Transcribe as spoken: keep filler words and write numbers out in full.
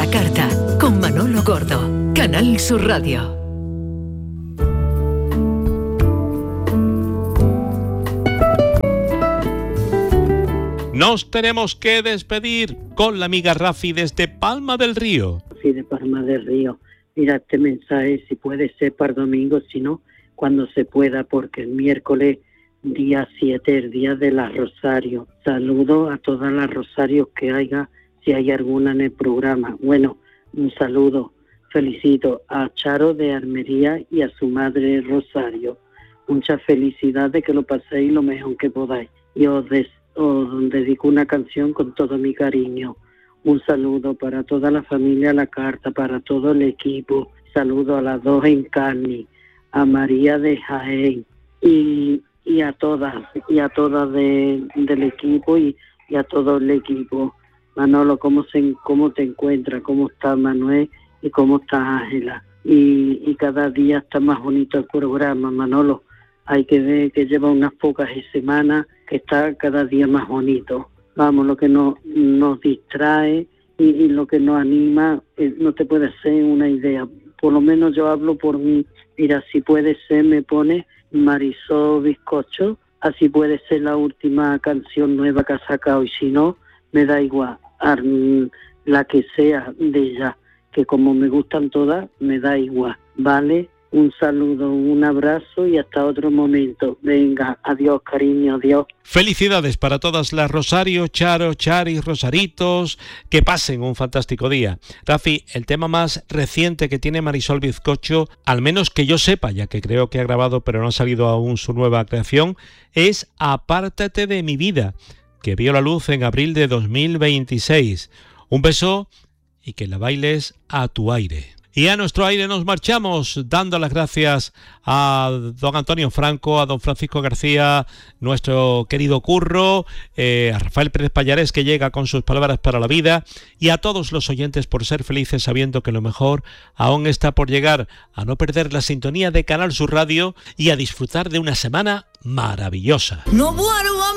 la carta, con Manolo Gordo, Canal Sur Radio. Nos tenemos que despedir con la amiga Rafi desde Palma del Río. Sí, de Palma del Río. Mira, este mensaje, si puede ser para domingo, si no, cuando se pueda, porque el miércoles, día siete, el día de la Rosario. Saludo a todas las Rosarios que haya, si hay alguna en el programa. Bueno, un saludo. Felicito a Charo de Armería y a su madre Rosario. Mucha felicidad de que lo paséis lo mejor que podáis. Y os des os dedico una canción con todo mi cariño. Un saludo para toda la familia La Carta, para todo el equipo. Saludo a las dos en Carni, a María de Jaén y, y a todas, y a todas de, del equipo y, y a todo el equipo. Manolo, ¿cómo, se, cómo te encuentras? ¿Cómo está Manuel? ¿Y cómo está Ángela? Y, y cada día está más bonito el programa, Manolo. Hay que ver que lleva unas pocas semanas que está cada día más bonito. Vamos, lo que nos, nos distrae y, y lo que nos anima, eh, no te puede hacer una idea. Por lo menos yo hablo por mí. Mira, si puede ser, me pone Marisol Bizcocho, así puede ser la última canción nueva que ha sacado, y si no, me da igual, la que sea de ella, que como me gustan todas, me da igual, ¿vale? Un saludo, un abrazo y hasta otro momento. Venga, adiós, cariño, adiós. Felicidades para todas las Rosario, Charo, Charis, Rosaritos. Que pasen un fantástico día. Rafi, el tema más reciente que tiene Marisol Bizcocho, al menos que yo sepa, ya que creo que ha grabado pero no ha salido aún su nueva creación, es Apártate de mi vida, que vio la luz en abril de dos mil veintiséis. Un beso y que la bailes a tu aire. Y a nuestro aire nos marchamos dando las gracias a don Antonio Franco, a don Francisco García, nuestro querido Curro, eh, a Rafael Pérez Payares, que llega con sus palabras para la vida, y a todos los oyentes por ser felices sabiendo que lo mejor aún está por llegar, a no perder la sintonía de Canal Sur Radio y a disfrutar de una semana maravillosa. No, bueno,